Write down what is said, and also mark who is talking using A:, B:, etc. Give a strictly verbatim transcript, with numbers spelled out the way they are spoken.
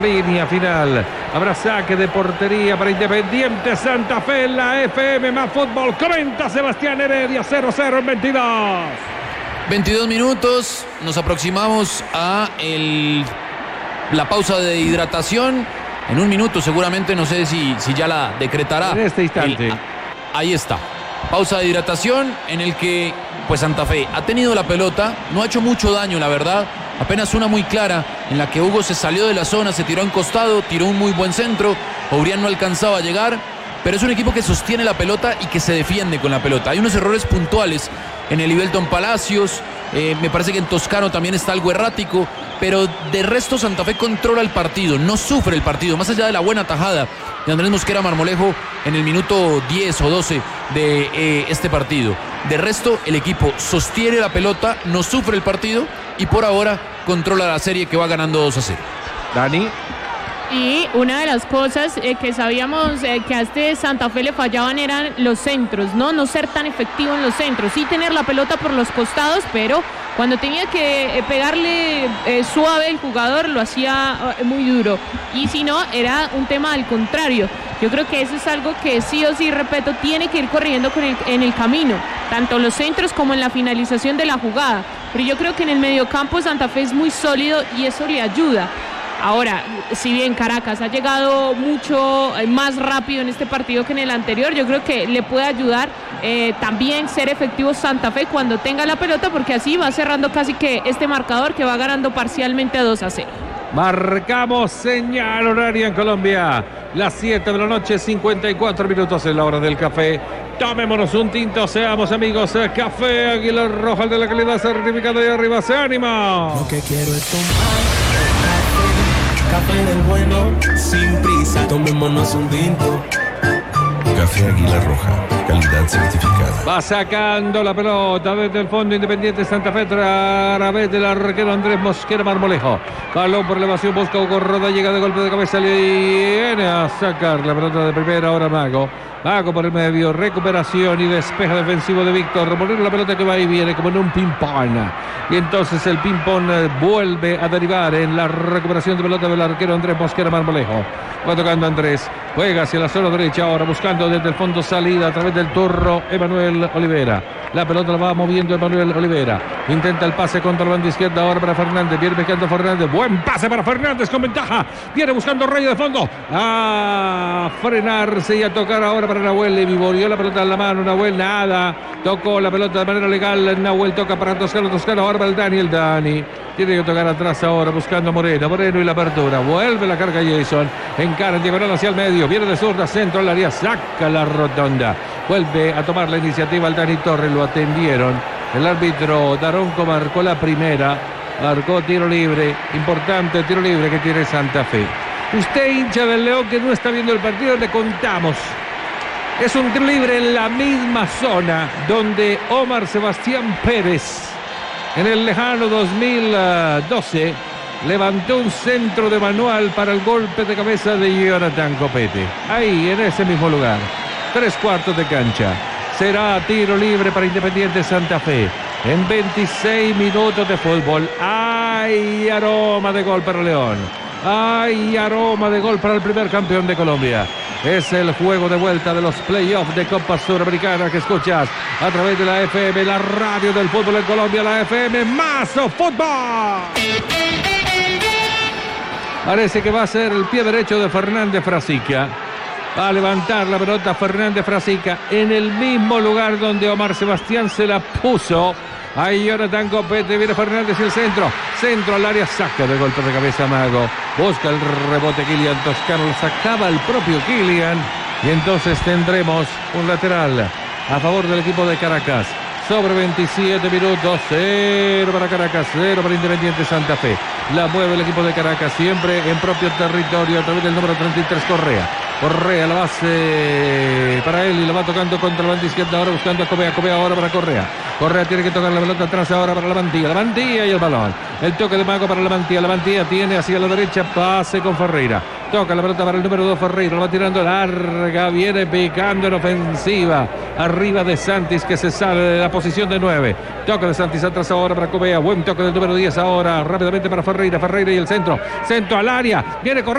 A: Línea final, habrá saque de portería para Independiente Santa Fe en la F M más fútbol. Comenta Sebastián Heredia, cero cero en veintidós.
B: veintidós minutos, nos aproximamos a el, la pausa de hidratación. En un minuto seguramente, no sé si, si ya la decretará.
A: En este instante.
B: El, ahí está, pausa de hidratación en el que pues Santa Fe ha tenido la pelota, no ha hecho mucho daño la verdad. Apenas una muy clara en la que Hugo se salió de la zona, se tiró en costado, tiró un muy buen centro. Obrián no alcanzaba a llegar, pero es un equipo que sostiene la pelota y que se defiende con la pelota. Hay unos errores puntuales en el Ibelton Palacios, eh, me parece que en Toscano también está algo errático, pero de resto Santa Fe controla el partido, no sufre el partido, más allá de la buena tajada de Andrés Mosquera Marmolejo en el minuto diez o doce de eh, este partido. De resto, el equipo sostiene la pelota, no sufre el partido y por ahora controla la serie que va ganando dos a cero.
A: Dani.
C: Y una de las cosas eh, que sabíamos eh, que a este Santa Fe le fallaban eran los centros, ¿no? No ser tan efectivo en los centros. Sí tener la pelota por los costados, pero cuando tenía que eh, pegarle eh, suave el jugador lo hacía eh, muy duro. Y si no, era un tema al contrario. Yo creo que eso es algo que sí o sí, repito, tiene que ir corrigiendo con el, en el camino. Tanto los centros como en la finalización de la jugada. Pero yo creo que en el mediocampo Santa Fe es muy sólido y eso le ayuda. Ahora, si bien Caracas ha llegado mucho más rápido en este partido que en el anterior, yo creo que le puede ayudar eh, también ser efectivo Santa Fe cuando tenga la pelota, porque así va cerrando casi que este marcador que va ganando parcialmente a dos a cero.
A: Marcamos señal horaria en Colombia. Las siete de la noche, cincuenta y cuatro minutos en la hora del café. Tomémonos un tinto, seamos amigos. Café Águila Roja, de la calidad certificada de arriba. ¡Se ánimo!
D: Lo que quiero es tomar café del bueno, sin prisa, tomémonos un tinto.
E: Café Águila Roja, calidad certificada.
A: Va sacando la pelota desde el fondo Independiente Santa Fe a través del arquero Andrés Mosquera Marmolejo. Balón por elevación, busca Hugo Roda, llega de golpe de cabeza, le viene a sacar la pelota de primera, ahora Mago. Mago por el medio, recuperación y despeje defensivo de Víctor. Reponer la pelota que va y viene como en un ping-pong. Y entonces el ping-pong vuelve a derivar en la recuperación de pelota del arquero Andrés Mosquera Marmolejo. Va tocando Andrés, juega hacia la zona derecha ahora, buscando desde el fondo salida a través del turro Emanuel Olivera. La pelota la va moviendo Emanuel Olivera. Intenta el pase contra la banda izquierda ahora para Fernández. Viene pescando Fernández. Buen pase para Fernández con ventaja. Viene buscando Rey de fondo. A frenarse y a tocar ahora para Nahuel. Le vivorió la pelota en la mano. Nahuel nada. Tocó la pelota de manera legal. Nahuel toca para Toscano. Toscano ahora para el Dani. El Dani tiene que tocar atrás ahora buscando a Moreno. Moreno y la apertura. Vuelve la carga Jason. Encara en diagonal hacia el medio. Viene de zurda. Centro al área. Saca la rotonda. Vuelve a tomar la iniciativa el Dani Torres. Lo atendieron. El árbitro Daronco marcó la primera. Marcó tiro libre. Importante tiro libre que tiene Santa Fe. Usted, hincha del León, que no está viendo el partido, le contamos. Es un tiro libre en la misma zona donde Omar Sebastián Pérez, en el lejano dos mil doce, levantó un centro de manual para el golpe de cabeza de Jonathan Copete. Ahí, en ese mismo lugar. Tres cuartos de cancha. Será tiro libre para Independiente Santa Fe. En veintiséis minutos de fútbol. ¡Ay, aroma de gol para León! ¡Ay, aroma de gol para el primer campeón de Colombia! Es el juego de vuelta de los playoffs de Copa Suramericana que escuchas a través de la F M, la radio del fútbol en Colombia, la F M más fútbol. Parece que va a ser el pie derecho de Fernández Frasica. Va a levantar la pelota Fernández Frasica en el mismo lugar donde Omar Sebastián se la puso. Ahí Jonathan Copete, viene Fernández y el centro. Centro al área, saca de golpe de cabeza Mago. Busca el rebote Kylian Toscano, lo sacaba el propio Kylian. Y entonces tendremos un lateral a favor del equipo de Caracas. Sobre veintisiete minutos, cero para Caracas, cero para Independiente Santa Fe. La mueve el equipo de Caracas, siempre en propio territorio, a través del número treinta y tres, Correa. Correa, la base para él y la va tocando contra la banda izquierda, ahora buscando a Cobea, Cobea ahora para Correa. Correa tiene que tocar la pelota atrás ahora para la Mantilla, la Mantilla y el balón. El toque de Mago para la Mantilla, la Mantilla tiene hacia la derecha, pase con Ferreira. Toca la pelota para el número dos, Ferreira. Lo va tirando larga. Viene picando en ofensiva. Arriba de Santis, que se sale de la posición de nueve. Toca de Santis atrás ahora para Cobea. Buen toque del número diez ahora. Rápidamente para Ferreira. Ferreira y el centro. Centro al área. Viene corriendo.